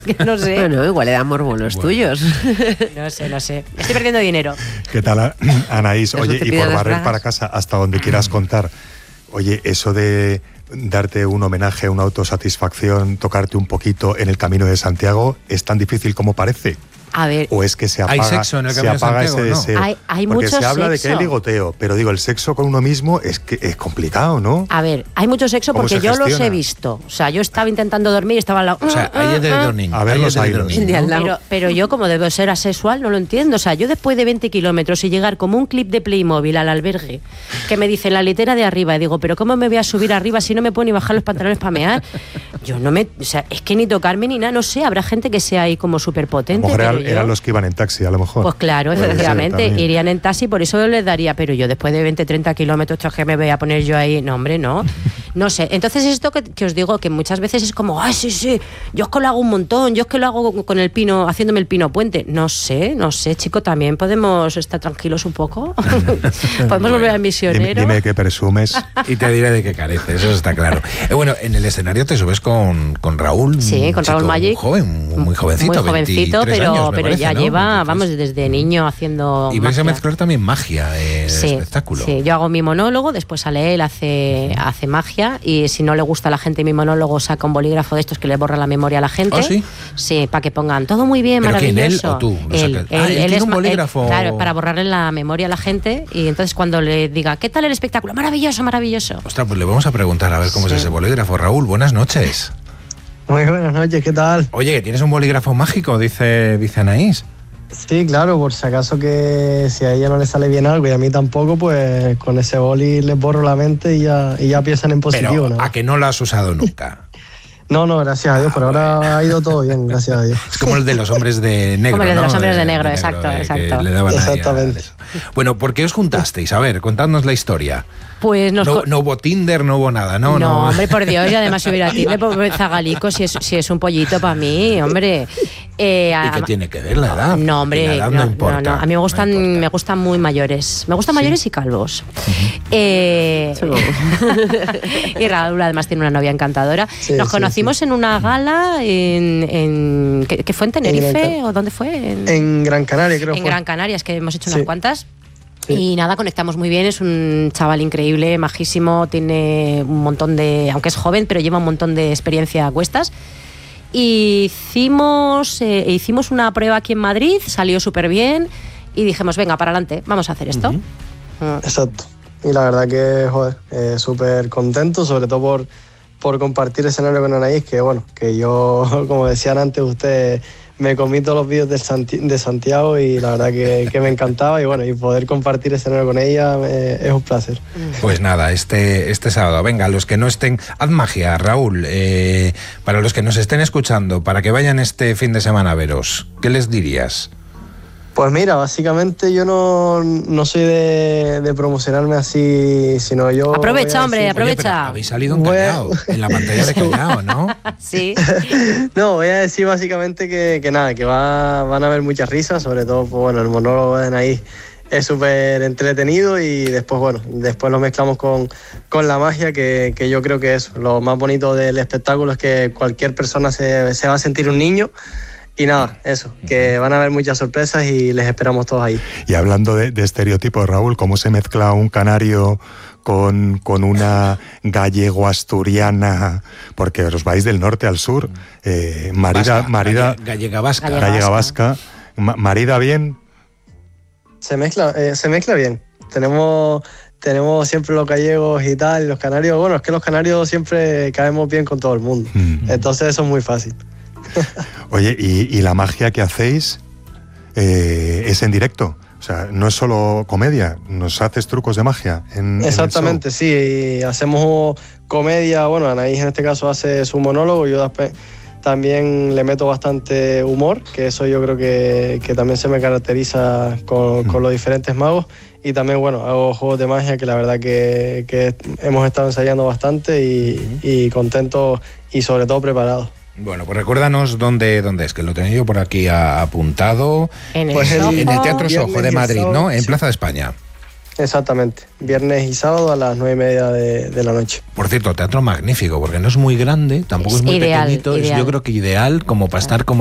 No sé. Bueno, igual le dan morbo los tuyos. No sé. Estoy perdiendo dinero. ¿Qué tal, Anaís? Oye, y por barrer para casa, hasta donde quieras contar. Oye, eso de darte un homenaje, una autosatisfacción, tocarte un poquito en el Camino de Santiago, ¿es tan difícil como parece? A ver, ¿O es que se apaga, ¿hay sexo en el Camino de Santiago, ese deseo? No. Hay porque mucho se habla sexo. de que hay ligoteo, pero digo, el sexo con uno mismo es que es complicado, ¿no? A ver, hay mucho sexo porque yo los he visto. O sea, yo estaba intentando dormir y estaba al lado. O sea, ahí es de dormir. A ver los aires. Pero yo, como debo ser asexual, no lo entiendo. O sea, yo después de 20 kilómetros y llegar como un clip de Playmobil al albergue, que me dice la litera de arriba, y digo, pero ¿cómo me voy a subir arriba si no me puedo ni bajar los pantalones para mear? Yo no me... O sea, es que ni tocarme ni nada, no sé. Habrá gente que sea ahí como súper potente. A lo mejor eran los que iban en taxi, a lo mejor. Pues claro, efectivamente, irían en taxi, por eso les daría, pero yo después de 20, 30 kilómetros, que me voy a poner yo ahí, no, hombre, no. No sé, entonces esto que os digo, que muchas veces es como, ay, sí, yo es que lo hago un montón, yo es que lo hago con el pino, haciéndome el pino puente. No sé, chico, también podemos estar tranquilos un poco. Podemos volver al misionero. Dime que presumes. Y te diré de qué careces, eso está claro. Bueno, en el escenario te subes con Raúl. Sí, con Raúl Magic. Muy jovencito. Muy jovencito, pero parece, ya ¿no? lleva, vamos, desde niño haciendo. Y vais a mezclar también magia en el espectáculo. Sí, yo hago mi monólogo, después sale él, hace magia, y si no le gusta a la gente mi monólogo, saca un bolígrafo de estos que le borra la memoria a la gente. ¿Oh, sí? Sí, para que pongan todo muy bien, ¿Pero maravilloso. quién, él o tú? Él tiene es un bolígrafo. claro, para borrarle la memoria a la gente, y entonces cuando le diga, ¿qué tal el espectáculo? Maravilloso. Ostras, pues le vamos a preguntar a ver cómo es ese bolígrafo. Raúl, buenas noches. Muy buenas noches, ¿qué tal? Oye, que tienes un bolígrafo mágico, dice Anaís. Sí, claro, por si acaso que si a ella no le sale bien algo y a mí tampoco, pues con ese boli les borro la mente y ya piensan en positivo. Pero, ¿no? ¿a que no lo has usado nunca? No, gracias a Dios, por ahora ha ido todo bien, gracias a Dios. Es como el de los hombres de negro, como el de ¿no? los hombres de negro, exacto. Que le daban exactamente. Bueno, ¿por qué os juntasteis? A ver, contadnos la historia. Pues no hubo Tinder, no hubo nada, ¿no? No, hombre, por Dios, y además si hubiera Tinder, pues Zagalico, si es un pollito para mí, hombre. ¿Y qué tiene que ver la edad? No, hombre, la edad no importa. No. A mí me gustan muy mayores. Me gustan mayores y calvos. Y Raúl además tiene una novia encantadora. Nos conocimos en una gala ¿qué fue en Tenerife o dónde fue? En Gran Canaria, creo. En Gran Canaria, es que hemos hecho unas cuantas. Sí. Y nada, conectamos muy bien, es un chaval increíble, majísimo, tiene un montón de, aunque es joven, pero lleva un montón de experiencia a cuestas. Y hicimos una prueba aquí en Madrid, salió súper bien y dijimos, venga, para adelante, vamos a hacer esto. Exacto. Y la verdad que, joder, súper contento, sobre todo por compartir escenario con Anaís, que bueno, que yo, como decían antes ustedes, me comí todos los vídeos de Santiago y la verdad que me encantaba, y bueno, y poder compartir escenario con ella es un placer. Pues nada, este sábado, venga, los que no estén, haz magia, Raúl, para los que nos estén escuchando, para que vayan este fin de semana a veros, ¿qué les dirías? Pues mira, básicamente yo no soy de promocionarme así, sino yo... Aprovecha, hombre, aprovecha. Oye, habéis salido en Callao, en la pantalla de Callao, ¿no? Sí. No, voy a decir básicamente que nada, que van a haber muchas risas, sobre todo, pues bueno, el monólogo de Anaís es súper entretenido y después lo mezclamos con la magia, que yo creo que es lo más bonito del espectáculo, es que cualquier persona se va a sentir un niño. Y nada, eso, que van a haber muchas sorpresas y les esperamos todos ahí. Y hablando de estereotipos, Raúl, ¿cómo se mezcla un canario con una gallego-asturiana? Porque os vais del norte al sur. Gallega vasca. Gallega vasca. ¿Marida bien? Se mezcla bien. Tenemos siempre los gallegos y tal, y los canarios. Bueno, es que los canarios siempre caemos bien con todo el mundo. Entonces eso es muy fácil. Oye, ¿y la magia que hacéis es en directo? O sea, no es solo comedia, nos haces trucos de magia Exactamente, en el show. Sí, hacemos comedia, bueno, Anaís en este caso hace su monólogo, yo después también le meto bastante humor, que eso yo creo que también se me caracteriza con los diferentes magos, y también, bueno, hago juegos de magia que la verdad que hemos estado ensayando bastante y contentos y sobre todo preparados. Bueno, pues recuérdanos dónde es, que lo tenía yo por aquí apuntado. En el Teatro Soho de Madrid, ¿no? En Plaza de España. Exactamente, viernes y sábado a las 9:30 de la noche. Por cierto, teatro magnífico, porque no es muy grande, tampoco es muy ideal, pequeñito, ideal. yo creo que ideal como para estar como